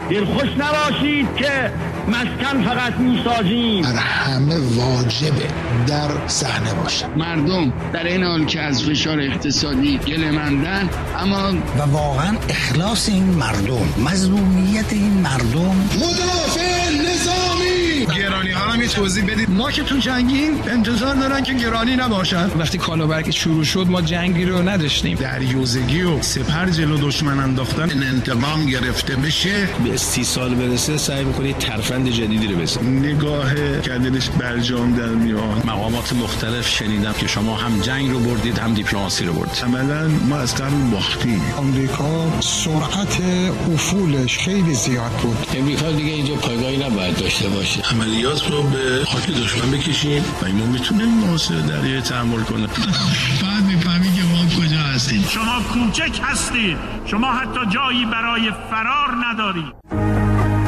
دلخوش نباشید که مسکن فقط میسازیم. بر همه واجبه در صحنه باشه. مردم در این حال که از فشار اقتصادی گله‌مندن، اما و واقعا اخلاص این مردم، مظلومیت این مردم. مدافع نظامی. گرانی ها هم یه توضیح بدید. ما که تو جنگیم انتظار دارن که گرانی نباشن. وقتی کالابرک شروع شد ما جنگی رو نداشتیم. دریوزگی و سپر جلو دشمن انداختن. این انتقام گرفته بشه، به 30 سال برسه سعی می‌کنه ترفند جدیدی رو بزنه. نگاه کردنش برجام در میاد. مقامات مختلف شنیدم که شما هم جنگ رو بردید هم دیپلماسی رو بردید. عملاً ما از قبل باختیم. آمریکا سرعت افولش خیلی زیاد بود. امریکا دیگه اینجا پایگاهی نباید داشته باشه. عملیات رو به خاک دشمن بکشیم و اینو میتونه محاصره دریایی تحمل کنه. بعد میفهمی که ما کجا هستیم. شما کوچک هستید، شما حتی جایی برای فرار ندارید.